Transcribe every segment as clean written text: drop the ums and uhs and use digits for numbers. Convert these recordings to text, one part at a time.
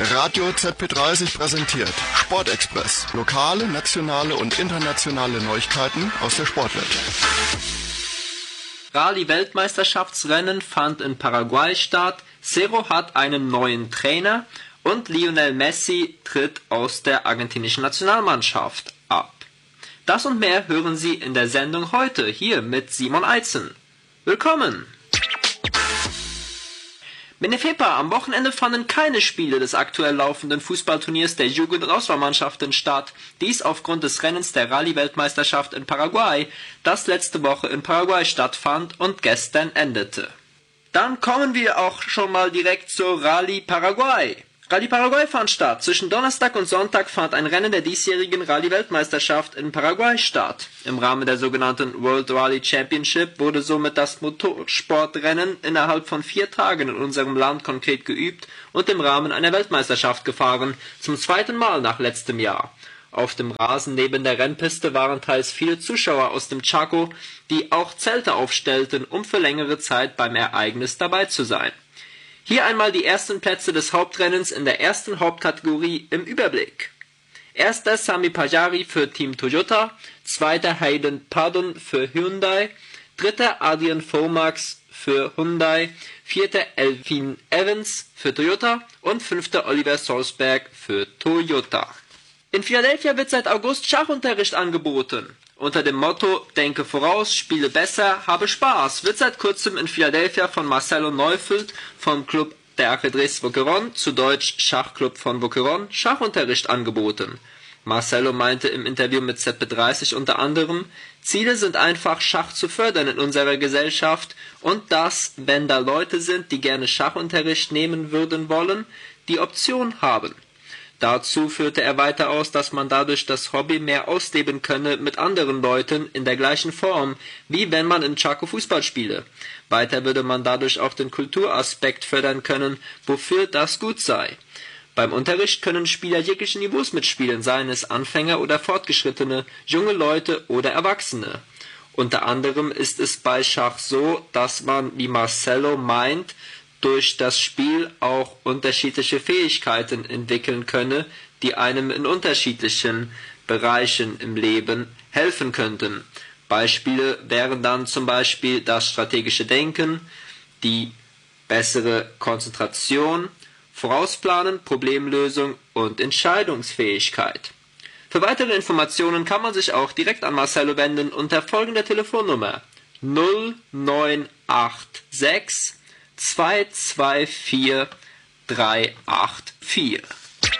Radio ZP30 präsentiert Sportexpress. Lokale, nationale und internationale Neuigkeiten aus der Sportwelt. Rallye-Weltmeisterschaftsrennen fand in Paraguay statt, Cerro hat einen neuen Trainer und Lionel Messi tritt aus der argentinischen Nationalmannschaft ab. Das und mehr hören Sie in der Sendung heute hier mit Simon Eitzen. Willkommen! Benefepa, am Wochenende fanden keine Spiele des aktuell laufenden Fußballturniers der Jugend- und Auswahlmannschaften statt. Dies aufgrund des Rennens der Rallye-Weltmeisterschaft in Paraguay, das letzte Woche in Paraguay stattfand und gestern endete. Dann kommen wir auch schon mal direkt zur Rallye Paraguay. Rallye Paraguay fand statt. Zwischen Donnerstag und Sonntag fand ein Rennen der diesjährigen Rallye-Weltmeisterschaft in Paraguay statt. Im Rahmen der sogenannten World Rally Championship wurde somit das Motorsportrennen innerhalb von 4 Tagen in unserem Land konkret geübt und im Rahmen einer Weltmeisterschaft gefahren, zum zweiten Mal nach letztem Jahr. Auf dem Rasen neben der Rennpiste waren teils viele Zuschauer aus dem Chaco, die auch Zelte aufstellten, um für längere Zeit beim Ereignis dabei zu sein. Hier einmal die ersten Plätze des Hauptrennens in der ersten Hauptkategorie im Überblick. Erster Sami Pajari für Team Toyota, zweiter Hayden Pardon für Hyundai, dritter Adrian Vomax für Hyundai, vierter Elfin Evans für Toyota und fünfter Oliver Solsberg für Toyota. In Philadelphia wird seit August Schachunterricht angeboten. Unter dem Motto Denke voraus, spiele besser, habe Spaß wird seit kurzem in Philadelphia von Marcelo Neufeld vom Club der Ajedrez Boquerón, zu Deutsch Schachclub von Boquerón, Schachunterricht angeboten. Marcelo meinte im Interview mit ZP30 unter anderem, Ziele sind einfach, Schach zu fördern in unserer Gesellschaft und dass, wenn da Leute sind, die gerne Schachunterricht nehmen würden wollen, die Option haben. Dazu führte er weiter aus, dass man dadurch das Hobby mehr ausleben könne mit anderen Leuten in der gleichen Form, wie wenn man in Chaco Fußball spiele. Weiter würde man dadurch auch den Kulturaspekt fördern können, wofür das gut sei. Beim Unterricht können Spieler jeglichen Niveaus mitspielen, seien es Anfänger oder Fortgeschrittene, junge Leute oder Erwachsene. Unter anderem ist es bei Schach so, dass man, wie Marcelo meint, durch das Spiel auch unterschiedliche Fähigkeiten entwickeln könne, die einem in unterschiedlichen Bereichen im Leben helfen könnten. Beispiele wären dann zum Beispiel das strategische Denken, die bessere Konzentration, Vorausplanen, Problemlösung und Entscheidungsfähigkeit. Für weitere Informationen kann man sich auch direkt an Marcelo wenden unter folgender Telefonnummer 0986 224 384.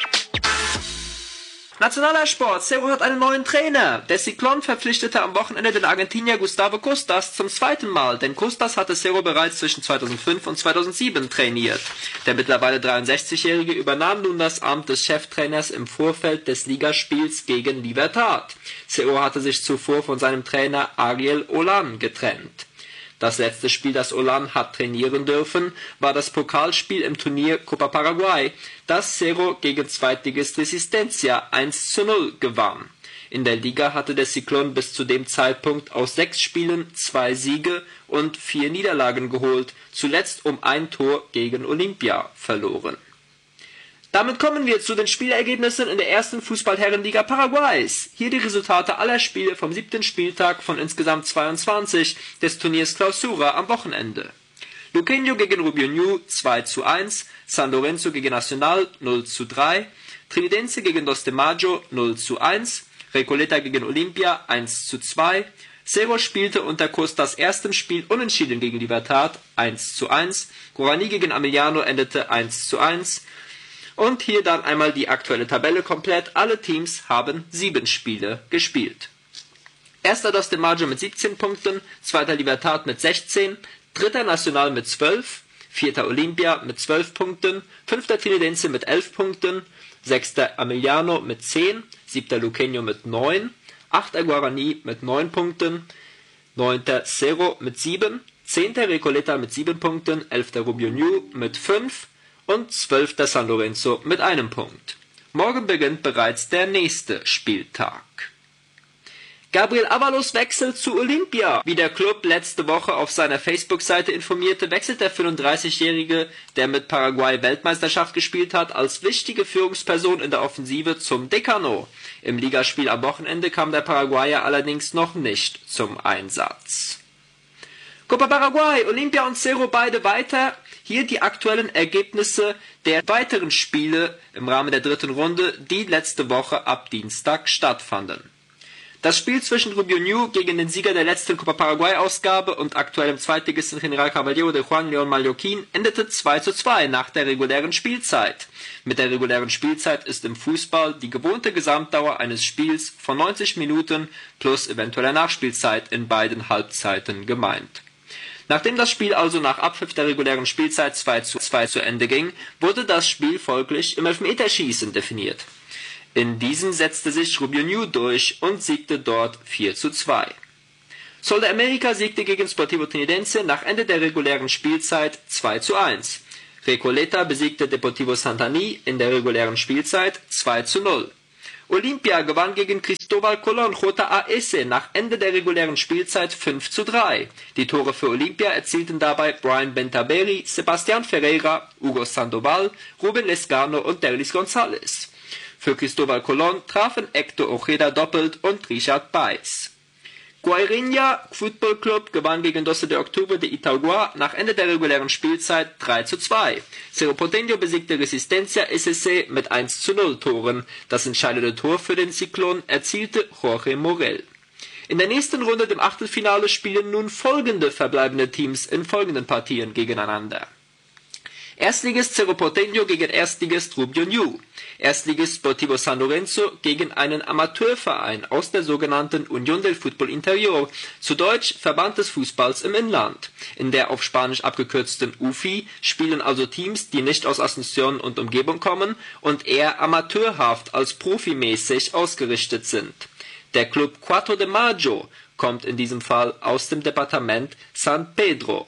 Nationaler Sport. Cerro hat einen neuen Trainer. Der Ciclón verpflichtete am Wochenende den Argentinier Gustavo Costas zum zweiten Mal, denn Costas hatte Cerro bereits zwischen 2005 und 2007 trainiert. Der mittlerweile 63-Jährige übernahm nun das Amt des Cheftrainers im Vorfeld des Ligaspiels gegen Libertad. Cerro hatte sich zuvor von seinem Trainer Ariel Olan getrennt. Das letzte Spiel, das Olan hat trainieren dürfen, war das Pokalspiel im Turnier Copa Paraguay, das Cerro gegen Zweitligist Resistencia 1:0 gewann. In der Liga hatte der Ciclón bis zu dem Zeitpunkt aus 6 Spielen 2 Siege und 4 Niederlagen geholt, zuletzt um 1 Tor gegen Olimpia verloren. Damit kommen wir zu den Spielergebnissen in der ersten Fußball-Herrenliga Paraguays. Hier die Resultate aller Spiele vom 7. Spieltag von insgesamt 22 des Turniers Clausura am Wochenende. Luqueño gegen Rubio 2:1, San Lorenzo gegen Nacional 0:3, Trinidense gegen Dos de Mayo 0:1, Recoleta gegen Olimpia 1:2, Cerro spielte unter Costas erstem Spiel unentschieden gegen Libertad 1:1, Guaraní gegen Amiliano endete 1:1, und hier dann einmal die aktuelle Tabelle komplett. Alle Teams haben 7 Spiele gespielt. Erster Dos de Mayo mit 17 Punkten, zweiter Libertad mit 16, dritter Nacional mit 12, vierter Olimpia mit 12 Punkten, fünfter Trinidense mit 11 Punkten, sechster Amiliano mit 10, siebter Luqueño mit 9, achter Guaraní mit 9 Punkten, neunter Cerro mit 7, zehnter Recoleta mit 7 Punkten, elfter Rubio Ñu mit 5, und 12. San Lorenzo mit 1 Punkt. Morgen beginnt bereits der nächste Spieltag. Gabriel Avalos wechselt zu Olimpia. Wie der Club letzte Woche auf seiner Facebook-Seite informierte, wechselt der 35-Jährige, der mit Paraguay Weltmeisterschaft gespielt hat, als wichtige Führungsperson in der Offensive zum Decano. Im Ligaspiel am Wochenende kam der Paraguayer allerdings noch nicht zum Einsatz. Copa Paraguay, Olimpia und Cerro beide weiter. Hier die aktuellen Ergebnisse der weiteren Spiele im Rahmen der dritten Runde, die letzte Woche ab Dienstag stattfanden. Das Spiel zwischen Rubio Ñu gegen den Sieger der letzten Copa Paraguay-Ausgabe und aktuellem Zweitligisten General Caballero de Juan León Mallorquín endete 2:2 nach der regulären Spielzeit. Mit der regulären Spielzeit ist im Fußball die gewohnte Gesamtdauer eines Spiels von 90 Minuten plus eventueller Nachspielzeit in beiden Halbzeiten gemeint. Nachdem das Spiel also nach Abpfiff der regulären Spielzeit 2:2 zu Ende ging, wurde das Spiel folglich im Elfmeterschießen definiert. In diesem setzte sich Rubio Ñu durch und siegte dort 4:2. Sol de América siegte gegen Sportivo Trinidense nach Ende der regulären Spielzeit 2:1. Recoleta besiegte Deportivo Santaní in der regulären Spielzeit 2:0. Olimpia gewann gegen Cristóbal Colón JAS nach Ende der regulären Spielzeit 5:3. Die Tore für Olimpia erzielten dabei Brian Bentaberi, Sebastián Ferreira, Hugo Sandoval, Rubén Lezcano und Derlis González. Für Cristóbal Colón trafen Héctor Ojeda doppelt und Richard Baez. Guairinha Football Club gewann gegen 12 de Octubre de Itagua nach Ende der regulären Spielzeit 3:2. Cerro Porteño besiegte Resistencia SSC mit 1:0 Toren. Das entscheidende Tor für den Cyclón erzielte Jorge Morel. In der nächsten Runde, dem Achtelfinale, spielen nun folgende verbleibende Teams in folgenden Partien gegeneinander. Erstligist Cerro Porteño gegen Erstligist Rubio Ñu. Erstligist Sportivo San Lorenzo gegen einen Amateurverein aus der sogenannten Unión del Fútbol Interior, zu Deutsch Verband des Fußballs im Inland. In der auf Spanisch abgekürzten UFI spielen also Teams, die nicht aus Asunción und Umgebung kommen und eher amateurhaft als profimäßig ausgerichtet sind. Der Club Cuatro de Mayo kommt in diesem Fall aus dem Departement San Pedro.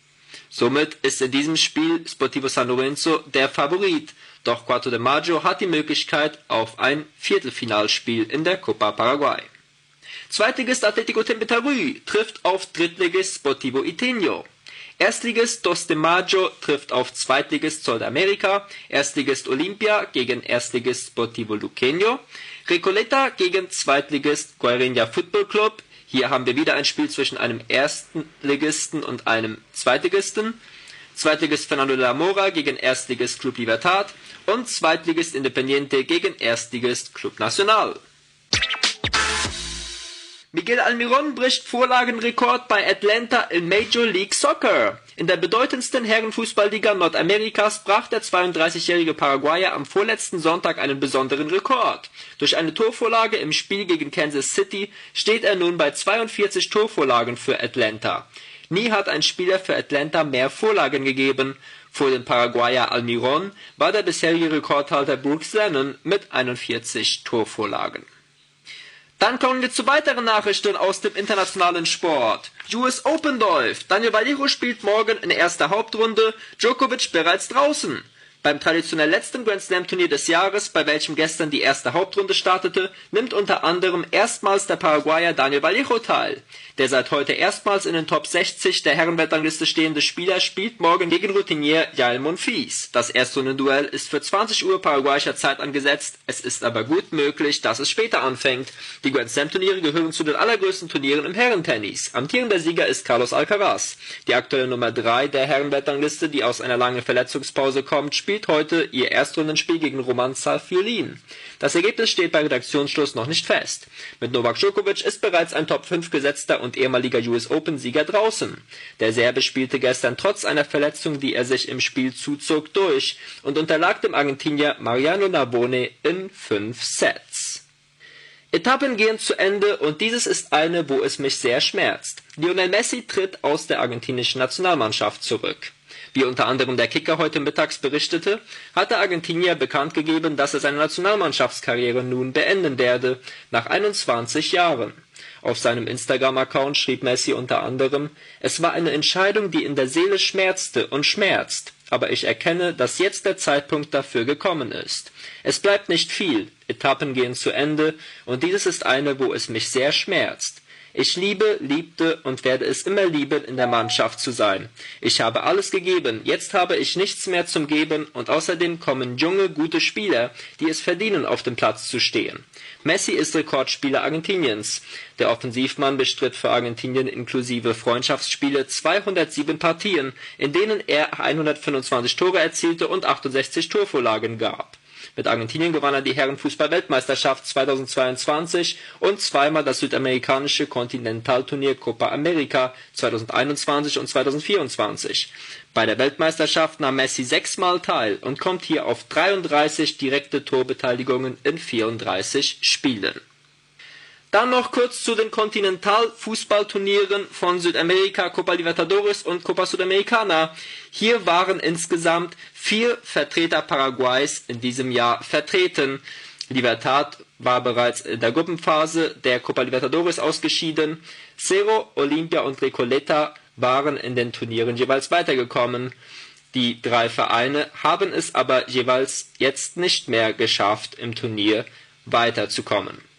Somit ist in diesem Spiel Sportivo San Lorenzo der Favorit, doch Cuatro de Mayo hat die Möglichkeit auf ein Viertelfinalspiel in der Copa Paraguay. Zweitligist Atlético Tembetarü trifft auf Drittligist Sportivo Iteño. Erstligist Dos de Mayo trifft auf Zweitligist Sol de América, Erstligist Olimpia gegen Erstligist Sportivo Luqueño, Recoleta gegen Zweitligist Guairinha Football Club. Hier haben wir wieder ein Spiel zwischen einem Erstligisten und einem Zweitligisten. Zweitligist Fernando de la Mora gegen Erstligist Club Libertad und Zweitligist Independiente gegen Erstligist Club Nacional. Miguel Almirón bricht Vorlagenrekord bei Atlanta in Major League Soccer. In der bedeutendsten Herrenfußballliga Nordamerikas brach der 32-jährige Paraguayer am vorletzten Sonntag einen besonderen Rekord. Durch eine Torvorlage im Spiel gegen Kansas City steht er nun bei 42 Torvorlagen für Atlanta. Nie hat ein Spieler für Atlanta mehr Vorlagen gegeben. Vor dem Paraguayer Almirón war der bisherige Rekordhalter Brooks Lennon mit 41 Torvorlagen. Dann kommen wir zu weiteren Nachrichten aus dem internationalen Sport. US Open läuft. Daniel Vallejo spielt morgen in erster Hauptrunde, Djokovic bereits draußen. Beim traditionell letzten Grand Slam Turnier des Jahres, bei welchem gestern die erste Hauptrunde startete, nimmt unter anderem erstmals der Paraguayer Daniel Vallejo teil. Der seit heute erstmals in den Top 60 der Herrenweltrangliste stehende Spieler spielt morgen gegen Routinier Yael Monfils. Das Erstrundenduell ist für 20 Uhr paraguayischer Zeit angesetzt, es ist aber gut möglich, dass es später anfängt. Die Grand Slam Turniere gehören zu den allergrößten Turnieren im Herrentennis. Amtierender Sieger ist Carlos Alcaraz. Die aktuelle Nummer 3 der Herrenweltrangliste, die aus einer langen Verletzungspause kommt, spielt heute ihr Erstrundenspiel gegen Roman Safiullin. Das Ergebnis steht bei Redaktionsschluss noch nicht fest. Mit Novak Djokovic ist bereits ein Top-5-Gesetzter und ehemaliger US Open-Sieger draußen. Der Serbe spielte gestern trotz einer Verletzung, die er sich im Spiel zuzog, durch und unterlag dem Argentinier Mariano Narbone in 5 Sets. Etappen gehen zu Ende und dieses ist eine, wo es mich sehr schmerzt. Lionel Messi tritt aus der argentinischen Nationalmannschaft zurück. Wie unter anderem der Kicker heute mittags berichtete, hat der Argentinier bekannt gegeben, dass er seine Nationalmannschaftskarriere nun beenden werde, nach 21 Jahren. Auf seinem Instagram-Account schrieb Messi unter anderem: Es war eine Entscheidung, die in der Seele schmerzte und schmerzt, aber ich erkenne, dass jetzt der Zeitpunkt dafür gekommen ist. Es bleibt nicht viel, Etappen gehen zu Ende, und dieses ist eine, wo es mich sehr schmerzt. Ich liebte und werde es immer lieben, in der Mannschaft zu sein. Ich habe alles gegeben, jetzt habe ich nichts mehr zum Geben und außerdem kommen junge, gute Spieler, die es verdienen, auf dem Platz zu stehen. Messi ist Rekordspieler Argentiniens. Der Offensivmann bestritt für Argentinien inklusive Freundschaftsspiele 207 Partien, in denen er 125 Tore erzielte und 68 Torvorlagen gab. Mit Argentinien gewann er die Herrenfußball-Weltmeisterschaft 2022 und zweimal das südamerikanische Kontinentalturnier Copa América 2021 und 2024. Bei der Weltmeisterschaft nahm Messi 6-mal teil und kommt hier auf 33 direkte Torbeteiligungen in 34 Spielen. Dann noch kurz zu den Kontinentalfußballturnieren von Südamerika, Copa Libertadores und Copa Sudamericana. Hier waren insgesamt 4 Vertreter Paraguays in diesem Jahr vertreten. Libertad war bereits in der Gruppenphase der Copa Libertadores ausgeschieden. Cerro, Olimpia und Recoleta waren in den Turnieren jeweils weitergekommen. Die 3 Vereine haben es aber jeweils jetzt nicht mehr geschafft, im Turnier weiterzukommen.